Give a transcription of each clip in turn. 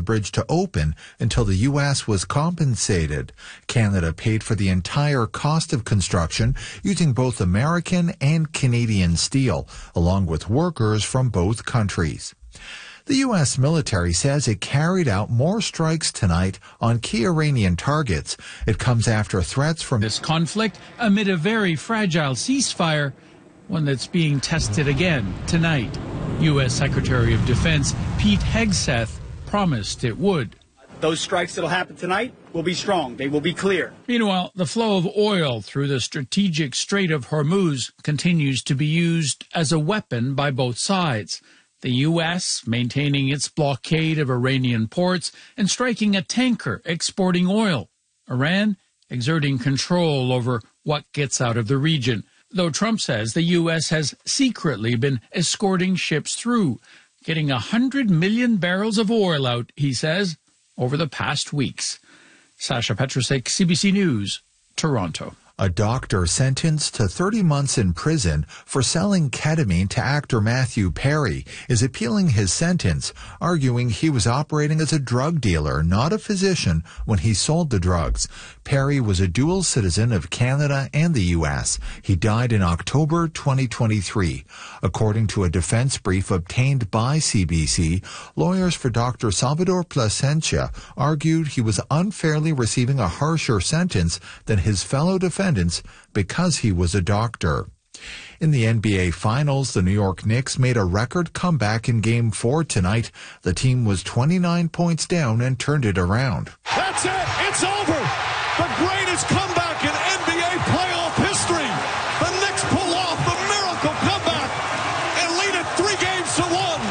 bridge to open until the U.S. was compensated. Canada paid for the entire cost of construction using both American and Canadian steel, along with workers from both countries. The U.S. military says it carried out more strikes tonight on key Iranian targets. It comes after threats from this conflict amid a very fragile ceasefire, one that's being tested again tonight. U.S. Secretary of Defense Pete Hegseth promised it would. Those strikes that'll happen tonight will be strong. They will be clear. Meanwhile, the flow of oil through the strategic Strait of Hormuz continues to be used as a weapon by both sides. The U.S. maintaining its blockade of Iranian ports and striking a tanker exporting oil. Iran exerting control over what gets out of the region, though Trump says the U.S. has secretly been escorting ships through, getting 100 million barrels of oil out, he says, over the past weeks. Sasha Petrusek, CBC News, Toronto. A doctor sentenced to 30 months in prison for selling ketamine to actor Matthew Perry is appealing his sentence, arguing he was operating as a drug dealer, not a physician, when he sold the drugs. Perry was a dual citizen of Canada and the U.S. He died in October 2023. According to a defense brief obtained by CBC, lawyers for Dr. Salvador Plasencia argued he was unfairly receiving a harsher sentence than his fellow defendants because he was a doctor. In the NBA Finals, the New York Knicks made a record comeback in Game 4 tonight. The team was 29 points down and turned it around. That's it. It's over. The greatest comeback in NBA playoff history. The Knicks pull off the miracle comeback and lead it 3-1.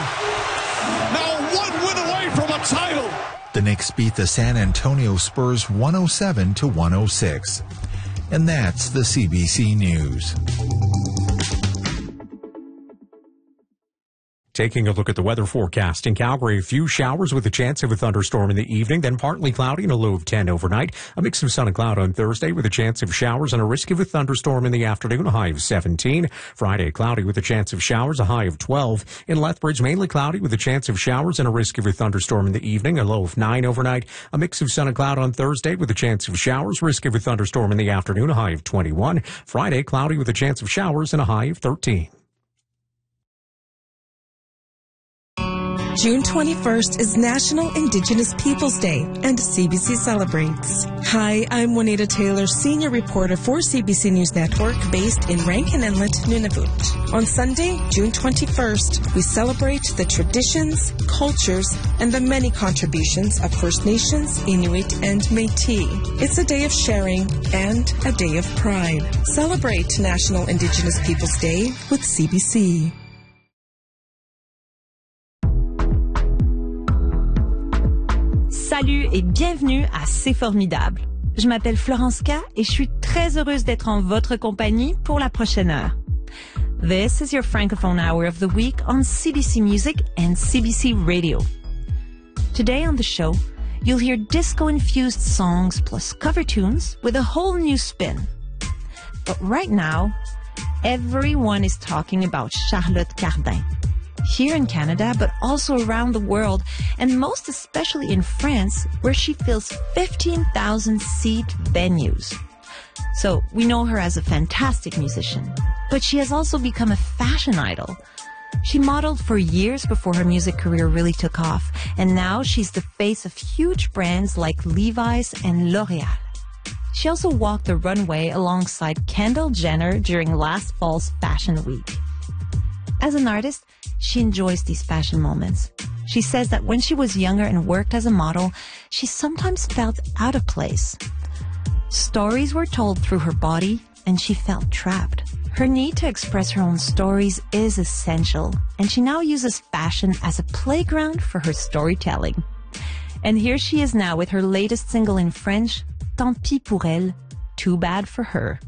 Now 1 win away from a title. The Knicks beat the San Antonio Spurs 107-106. And that's the CBC News. Taking a look at the weather forecast in Calgary, a few showers with a chance of a thunderstorm in the evening, then partly cloudy and a low of 10 overnight. A mix of sun and cloud on Thursday with a chance of showers and a risk of a thunderstorm in the afternoon, a high of 17. Friday, cloudy with a chance of showers, a high of 12. In Lethbridge, mainly cloudy with a chance of showers and a risk of a thunderstorm in the evening, a low of 9 overnight. A mix of sun and cloud on Thursday with a chance of showers, risk of a thunderstorm in the afternoon, a high of 21. Friday, cloudy with a chance of showers and a high of 13. June 21st is National Indigenous Peoples Day, and CBC celebrates. Hi, I'm Juanita Taylor, senior reporter for CBC News Network, based in Rankin Inlet, Nunavut. On Sunday, June 21st, we celebrate the traditions, cultures, and the many contributions of First Nations, Inuit, and Métis. It's a day of sharing and a day of pride. Celebrate National Indigenous Peoples Day with CBC. Salut et bienvenue à C'est Formidable. Je m'appelle Florence K et je suis très heureuse d'être en votre compagnie pour la prochaine heure. This is your Francophone Hour of the week on CBC Music and CBC Radio. Today on the show, you'll hear disco-infused songs plus cover tunes with a whole new spin. But right now, everyone is talking about Charlotte Cardin. Here in Canada, but also around the world, and most especially in France, where she fills 15,000-seat venues. So we know her as a fantastic musician, but she has also become a fashion idol. She modeled for years before her music career really took off, and now she's the face of huge brands like Levi's and L'Oreal. She also walked the runway alongside Kendall Jenner during last fall's Fashion Week. As an artist, she enjoys these fashion moments. She says that when she was younger and worked as a model, she sometimes felt out of place. Stories were told through her body, and she felt trapped. Her need to express her own stories is essential, and she now uses fashion as a playground for her storytelling. And here she is now with her latest single in French, Tant pis pour elle, Too Bad for Her.